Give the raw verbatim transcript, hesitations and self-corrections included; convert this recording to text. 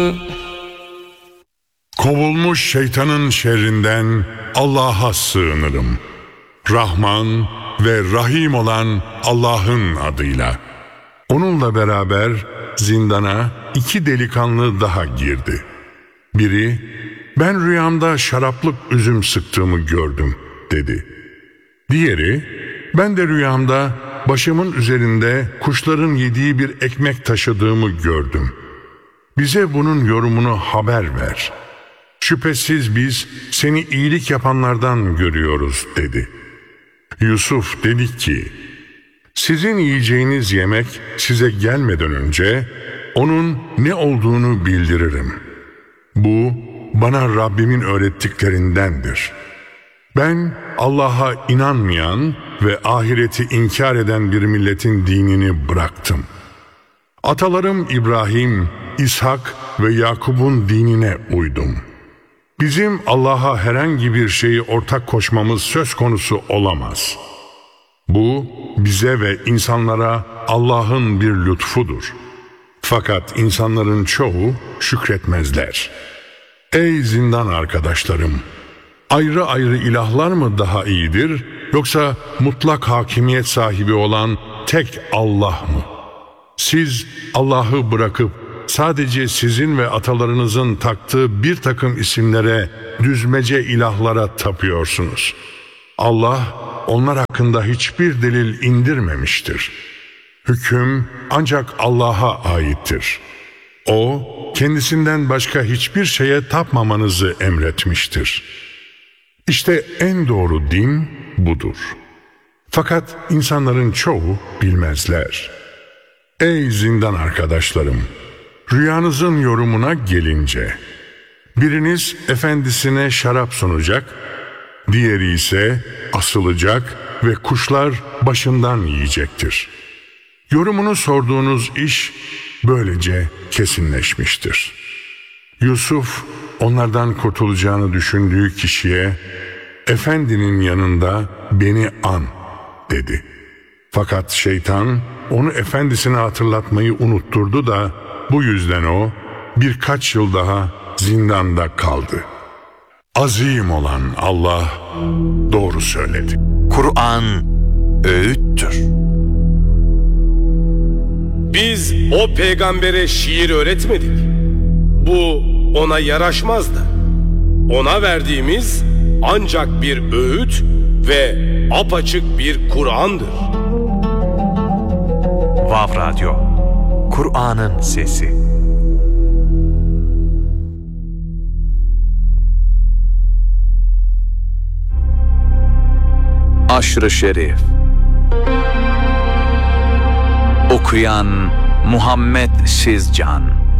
Kovulmuş şeytanın şerrinden Allah'a sığınırım. Rahman ve Rahim olan Allah'ın adıyla. Onunla beraber zindana iki delikanlı daha girdi. Biri, ben rüyamda şaraplık üzüm sıktığımı gördüm dedi. Diğeri, ben de rüyamda başımın üzerinde kuşların yediği bir ekmek taşıdığımı gördüm. Bize bunun yorumunu haber ver. Şüphesiz biz seni iyilik yapanlardan görüyoruz dedi. Yusuf dedi ki, sizin yiyeceğiniz yemek size gelmeden önce onun ne olduğunu bildiririm. Bu bana Rabbimin öğrettiklerindendir. Ben Allah'a inanmayan ve ahireti inkar eden bir milletin dinini bıraktım. Atalarım İbrahim, İshak ve Yakub'un dinine uydum. Bizim Allah'a herhangi bir şeyi ortak koşmamız söz konusu olamaz. Bu bize ve insanlara Allah'ın bir lütfudur. Fakat insanların çoğu şükretmezler. Ey zindan arkadaşlarım! Ayrı ayrı ilahlar mı daha iyidir, yoksa mutlak hakimiyet sahibi olan tek Allah mı? Siz Allah'ı bırakıp sadece sizin ve atalarınızın taktığı bir takım isimlere, düzmece ilahlara tapıyorsunuz. Allah onlar hakkında hiçbir delil indirmemiştir. Hüküm ancak Allah'a aittir. O, kendisinden başka hiçbir şeye tapmamanızı emretmiştir. İşte en doğru din budur. Fakat insanların çoğu bilmezler. Ey zindan arkadaşlarım! Rüyanızın yorumuna gelince, biriniz efendisine şarap sunacak, diğeri ise asılacak ve kuşlar başından yiyecektir. Yorumunu sorduğunuz iş böylece kesinleşmiştir. Yusuf, onlardan kurtulacağını düşündüğü kişiye, efendinin yanında beni an dedi. Fakat şeytan onu efendisine hatırlatmayı unutturdu da bu yüzden o birkaç yıl daha zindanda kaldı. Azim olan Allah doğru söyledi. Kur'an öğüttür. Biz o peygambere şiir öğretmedik. Bu ona yaraşmazdı. Ona verdiğimiz ancak bir öğüt ve apaçık bir Kur'an'dır. Vav Radyo, Kur'an'ın sesi. Aşr-ı Şerif. Okuyan Muhammed Sizcan.